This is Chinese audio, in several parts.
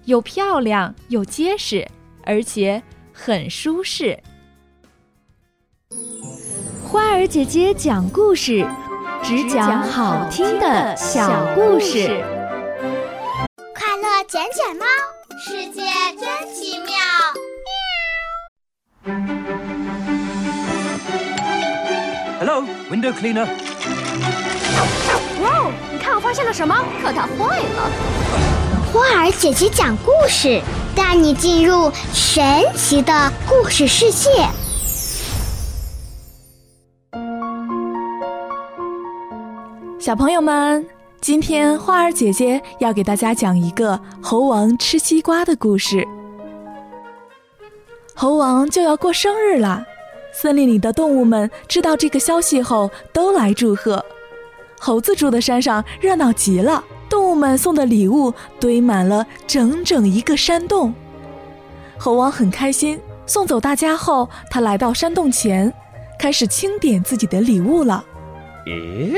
又漂亮又结实，而且很舒适。 花儿姐姐讲故事，只讲好听的小故事。 快乐捡捡猫，世界真奇妙。 Hello, window cleaner. 哇，你看我发现了什么？可它坏了。 花儿姐姐讲故事，带你进入神奇的故事世界。 小朋友们，今天花儿姐姐要给大家讲一个猴王吃西瓜的故事。猴王就要过生日了，森林里的动物们知道这个消息后都来祝贺。猴子住的山上热闹极了，动物们送的礼物堆满了整整一个山洞。猴王很开心，送走大家后，他来到山洞前，开始清点自己的礼物了。 咦，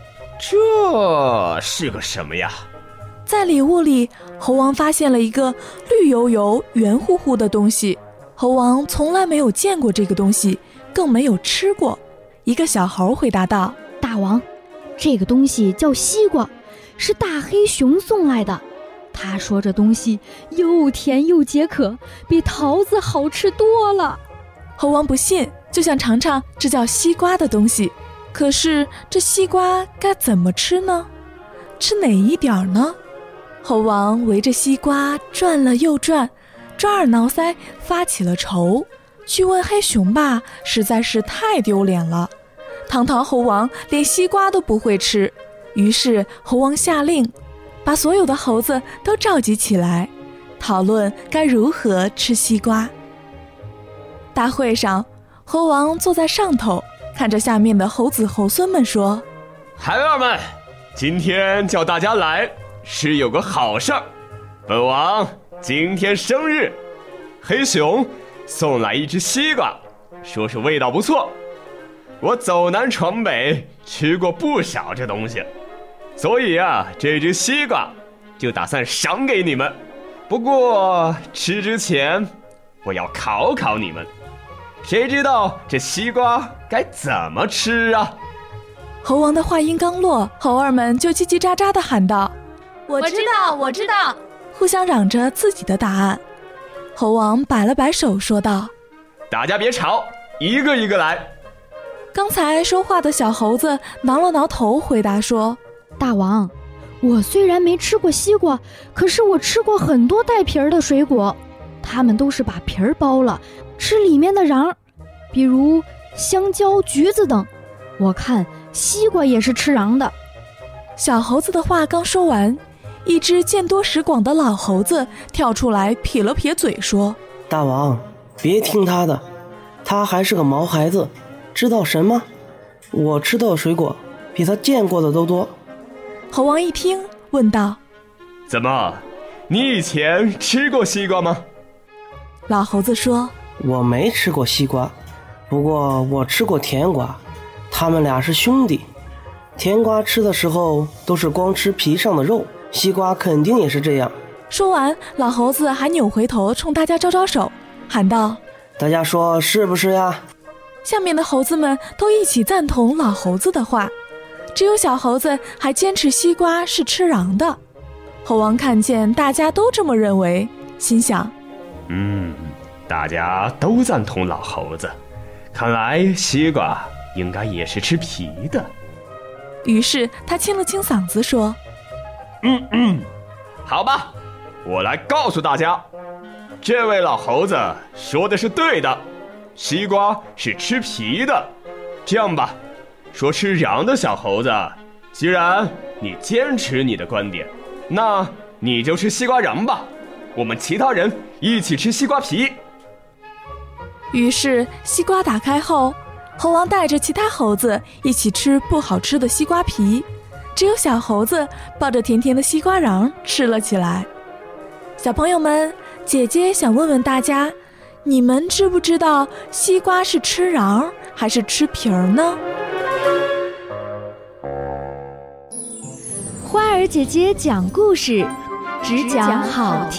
这是个什么呀？ 在礼物里，猴王发现了一个绿油油、圆乎乎的东西。猴王从来没有见过这个东西，更没有吃过。一个小猴回答道： 大王，这个东西叫西瓜，是大黑熊送来的。他说这东西又甜又解渴，比桃子好吃多了。 猴王不信，就想尝尝这叫西瓜的东西。可是这西瓜该怎么吃呢？吃哪一点呢？猴王围着西瓜转了又转，抓耳挠腮，发起了愁。去问黑熊吧，实在是太丢脸了。堂堂猴王连西瓜都不会吃，于是猴王下令，把所有的猴子都召集起来，讨论该如何吃西瓜。大会上，猴王坐在上头，看着下面的猴子猴孙们说： 孩儿们，今天叫大家来是有个好事儿。本王今天生日，黑熊送来一只西瓜，说是味道不错。我走南闯北吃过不少这东西，所以这只西瓜就打算赏给你们。不过吃之前我要考考你们，谁知道这西瓜该怎么吃啊？ 猴王的话音刚落，猴儿们就叽叽喳喳地喊道： 我知道，我知道， 互相嚷着自己的答案。猴王摆了摆手说道： 大家别吵，一个一个来。 刚才说话的小猴子挠了挠头，回答说： 大王，我虽然没吃过西瓜，可是我吃过很多带皮儿的水果，它们都是把皮儿剥了，吃里面的瓤，比如香蕉、橘子等。我看西瓜也是吃瓤的。 小猴子的话刚说完，一只见多识广的老猴子跳出来撇了撇嘴说： 大王，别听他的，他还是个毛孩子，知道什么？我吃到的水果比他见过的都多。 猴王一听问道： 怎么，你以前吃过西瓜吗？ 老猴子说： 我没吃过西瓜，不过我吃过甜瓜，他们俩是兄弟。甜瓜吃的时候都是光吃皮上的肉，西瓜肯定也是这样。 说完，老猴子还扭回头冲大家招招手，喊道： 大家说是不是呀？ 下面的猴子们都一起赞同老猴子的话，只有小猴子还坚持西瓜是吃瓤的。猴王看见大家都这么认为，心想： 大家都赞同老猴子，看来西瓜应该也是吃皮的。 于是他清了清嗓子说： 好吧，我来告诉大家，这位老猴子说的是对的，西瓜是吃皮的。这样吧，说吃瓤的小猴子，既然你坚持你的观点，那你就吃西瓜瓤吧，我们其他人一起吃西瓜皮。 于是西瓜打开后，猴王带着其他猴子一起吃不好吃的西瓜皮，只有小猴子抱着甜甜的西瓜瓤吃了起来。小朋友们，姐姐想问问大家，你们知不知道西瓜是吃瓤还是吃皮儿呢？ 花儿姐姐讲故事，只讲好听